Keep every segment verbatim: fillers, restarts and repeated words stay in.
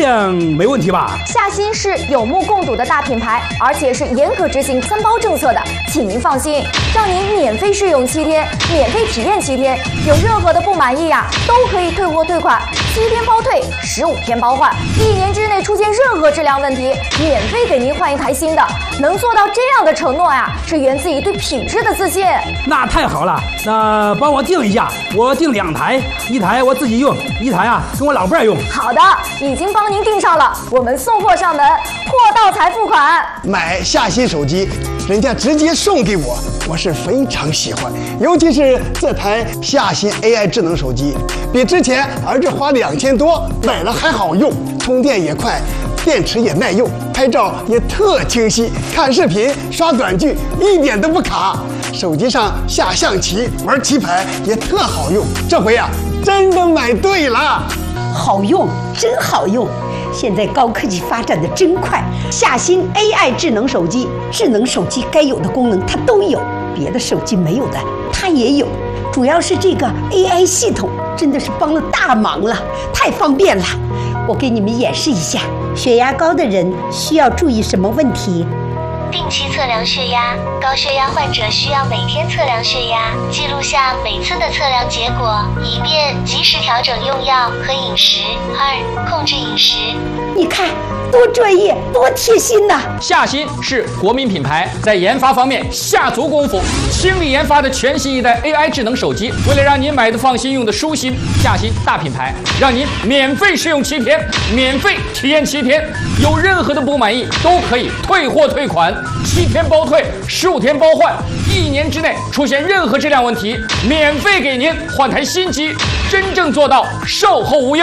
样没问题吧？ 夏新是有目共睹的大品牌，而且是严格执行三包政策的，请您放心，让您免费试用七天，免费体验七天，有任何的不满意呀、啊，都可以退货退款，七天包退，十五天包换，一年之内出现任何质量问题，免费给您换一台新的。能做到这样的承诺呀、啊，是源自于对品质的自信。 那太好了，那帮我订一下，我订两台，一台我自己用，一台啊跟我老伴儿用。 好的，已经帮您订上了，我们送货上门，货到才付款。 买夏新手机，人家直接送给我，我是非常喜欢。尤其是这台夏新 A I 智能手机，比之前儿子花两千多买了还好用，充电也快，电池也耐用，拍照也特清晰，看视频刷短剧一点都不卡。手机上下象棋玩棋牌也特好用，这回啊真的买对了。 好用，真好用！现在高科技发展的真快，夏新 A I 智能手机，智能手机该有的功能它都有，别的手机没有的它也有。主要是这个 A I 系统真的是帮了大忙了，太方便了。我给你们演示一下，血压高的人需要注意什么问题？ 定期测量血压，高血压患者需要每天测量血压，记录下每次的测量结果，以便及时调整用药和饮食。二、控制饮食。 你看，多专业，多贴心呐！ 夏新是国民品牌，在研发方面下足功夫，倾力研发的全新一代 A I 智能手机。为了让您买的放心，用的舒心，夏新大品牌让您免费试用七天，免费体验七天，有任何的不满意都可以退货退款。七天包退，十五天包换，一年之内出现任何质量问题，免费给您换台新机，真正做到售后无忧。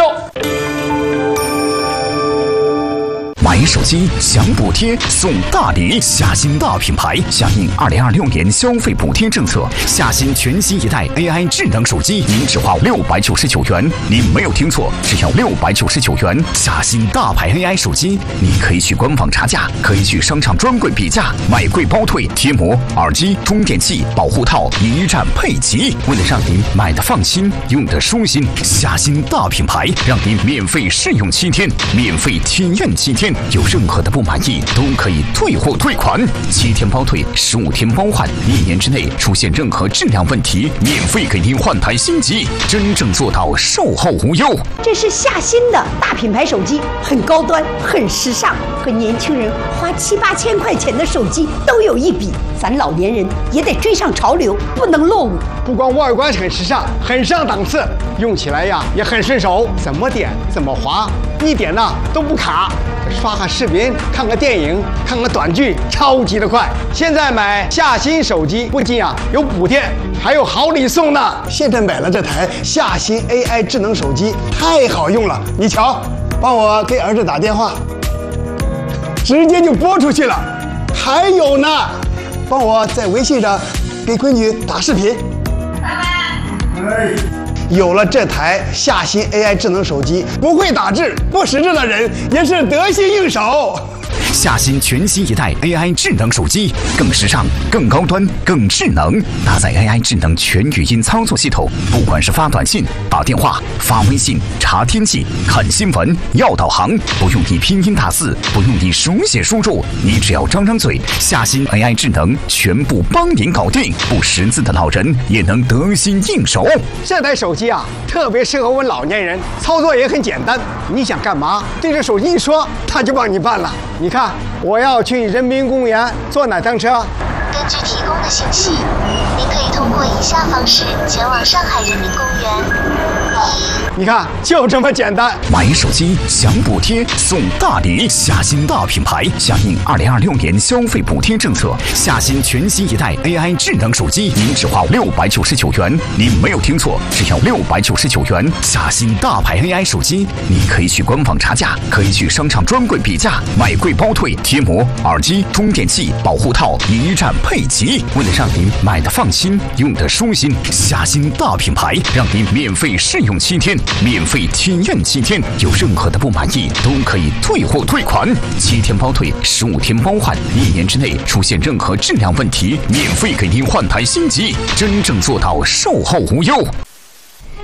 买手机享补贴送大礼，夏新大品牌响应二零二六年消费补贴政策，夏新全新一代 A I 智能手机，您只花六百九十九元，您没有听错，只要六百九十九元。夏新大牌 A I 手机，你可以去官网查价，可以去商场专柜比价，买贵包退，贴膜、耳机、充电器、保护套一站配齐。为了让您买的放心，用的舒心，夏新大品牌让您免费试用七天，免费体验七天。有任何的不满意都可以退货退款，七天包退，十五天包换，一年之内出现任何质量问题，免费给您换台新机，真正做到售后无忧。 这是夏新的大品牌手机，很高端，很时尚，和年轻人花七八千块钱的手机都有一比。咱老年人也得追上潮流，不能落伍。 不光外观很时尚，很上档次，用起来呀也很顺手，怎么点怎么滑，一点呢都不卡。刷个视频，看个电影，看个短剧，超级的快。现在买夏新手机，不仅啊有补贴，还有好礼送呢。现在买了这台夏新 A I 智能手机，太好用了。你瞧，帮我给儿子打电话，直接就拨出去了。还有呢，帮我在微信上给闺女打视频。拜拜。哎。有了这台夏新 A I 智能手机，不会打字、不识字的人也是得心应手。 夏新全新一代 A I 智能手机，更时尚、更高端、更智能，搭载 A I 智能全语音操作系统，不管是发短信、打电话、发微信、查天气、看新闻、要导航，不用你拼音打字，不用你手写输入，你只要张张嘴，夏新 A I 智能全部帮您搞定，不识字的老人也能得心应手。 这台手机啊，特别适合我们老年人，操作也很简单，你想干嘛，对着手机一说，它就帮你办了。你看，我要去人民公园坐哪趟车？ 根据提供的信息，您可以通过以下方式前往上海人民公园。一， 你看，就这么简单。 买手机享补贴送大礼，夏新大品牌响应二零二六年消费补贴政策，夏新全新一代 A I 智能手机，您只花六百九十九元，您没有听错，只要六百九十九元。夏新大牌 A I 手机，你可以去官网查价，可以去商场专柜比价，买贵包退，贴膜、耳机、充电器、保护套一站配齐。为了让您买的放心，用的舒心，夏新大品牌让您免费试用七天，免费体验七天，有任何的不满意都可以退货退款，七天包退，十五天包换，一年之内出现任何质量问题，免费给您换台新机，真正做到售后无忧。